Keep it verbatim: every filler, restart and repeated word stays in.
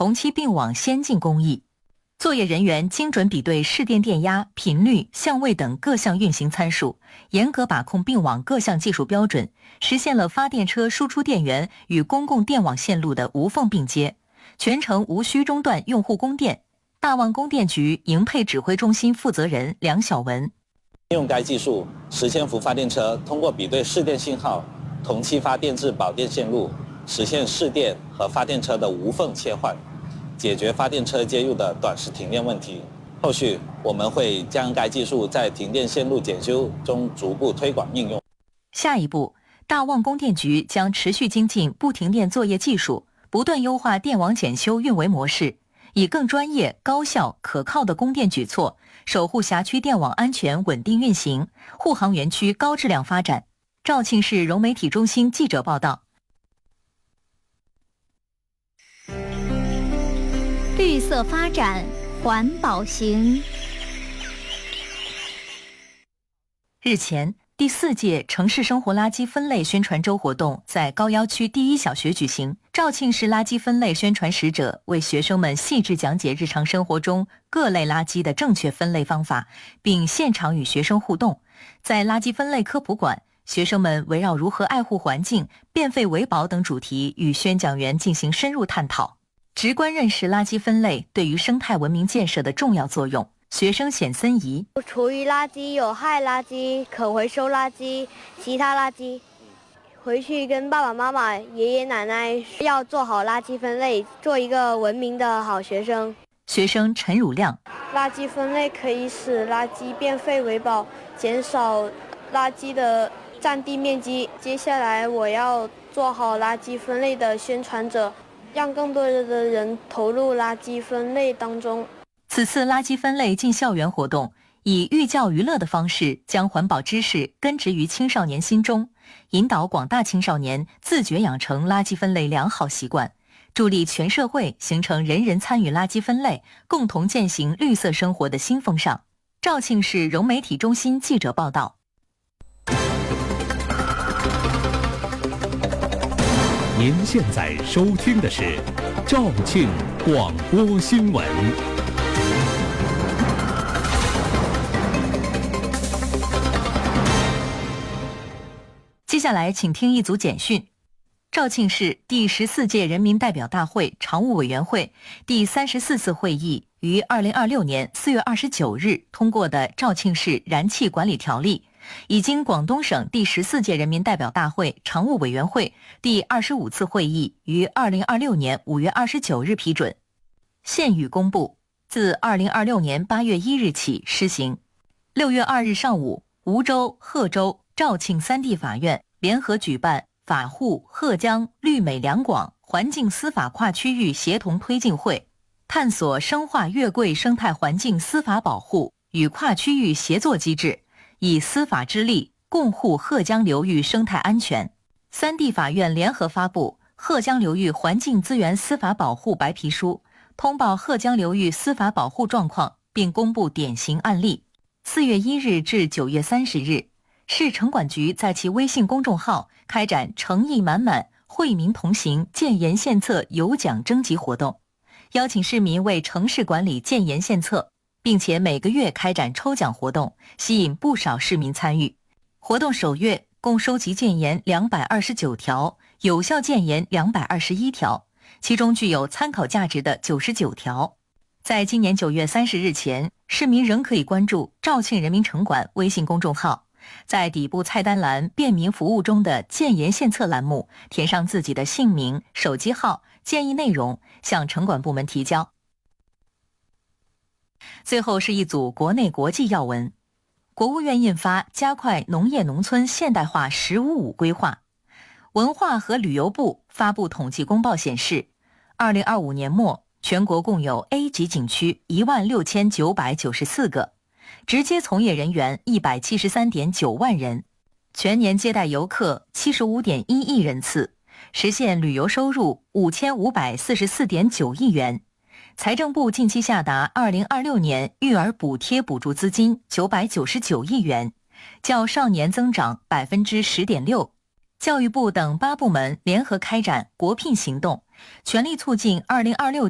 同期并网先进工艺。作业人员精准比对市电电压、频率、相位等各项运行参数，严格把控并网各项技术标准，实现了发电车输出电源与公共电网线路的无缝并接，全程无需中断用户供电。大望供电局营配指挥中心负责人梁晓文： 利用该技术，十千伏发电车通过比对市电信号，同期发电至保电线路，实现市电和发电车的无缝切换，解决发电车接入的短时停电问题。后续我们会将该技术在停电线路检修中逐步推广应用。 下一步，大望供电局将持续精进不停电作业技术，不断优化电网检修运维模式，以更专业、高效、可靠的供电举措，守护辖区电网安全稳定运行，护航园区高质量发展。肇庆市融媒体中心记者报道。 绿色发展，环保行。 日前，第四届城市生活垃圾分类宣传周活动在高要区第一小学举行。肇庆市垃圾分类宣传使者为学生们细致讲解日常生活中各类垃圾的正确分类方法，并现场与学生互动。在垃圾分类科普馆，学生们围绕如何爱护环境、变废为宝等主题与宣讲员进行深入探讨，直观认识垃圾分类对于生态文明建设的重要作用。学生显森怡： 厨余垃圾、有害垃圾、可回收垃圾、其他垃圾，回去跟爸爸妈妈、爷爷奶奶要做好垃圾分类，做一个文明的好学生。 学生陈汝亮： 垃圾分类可以使垃圾变废为宝，减少垃圾的占地面积。接下来我要做好垃圾分类的宣传者，让更多的人投入垃圾分类当中。 此次垃圾分类进校园活动，以寓教于乐的方式将环保知识根植于青少年心中，引导广大青少年自觉养成垃圾分类良好习惯，助力全社会形成人人参与垃圾分类、共同践行绿色生活的新风尚。肇庆市融媒体中心记者报道。 您现在收听的是肇庆广播新闻。 接下来请听一组简讯。肇庆市第十四届人民代表大会常务委员会第三十四次会议于二零二六年四月二十九日通过的《肇庆市燃气管理条例》，已经广东省第十四届人民代表大会常务委员会第二十五次会议于二零二六年五月二十九日批准。现予公布，自二零二六年八月一日起施行。六月二日上午，梧州、贺州、肇庆三地法院联合举办法沪、贺江、绿美两广环境司法跨区域协同推进会，探索深化月桂生态环境司法保护与跨区域协作机制，以司法之力共护贺江流域生态安全。三地法院联合发布《贺江流域环境资源司法保护白皮书》，通报贺江流域司法保护状况，并公布典型案例。四月一日至九月三十日，市城管局在其微信公众号开展诚意满满、惠民同行建言献策有奖征集活动，邀请市民为城市管理建言献策，并且每个月开展抽奖活动，吸引不少市民参与。活动首月共收集建言两百二十九条，有效建言两百二十一条，其中具有参考价值的九十九条。在今年九月三十日前，市民仍可以关注肇庆人民城管微信公众号，在底部菜单栏便民服务中的建言献策栏目填上自己的姓名、手机号、建议内容，向城管部门提交。最后是一组国内国际要闻。国务院印发加快农业农村现代化“十五五”规划。文化和旅游部发布统计公报显示，二零二五年末，全国共有 A 级景区一万六千九百九十四个，直接从业人员一百七十三点九万人，全年接待游客七十五点一亿人次，实现旅游收入五千五百四十四点九亿元。财政部近期下达二零二六年育儿补贴补助资金九百九十九亿元，较上年增长百分之十点六。教育部等八部门联合开展国聘行动，全力促进二零二六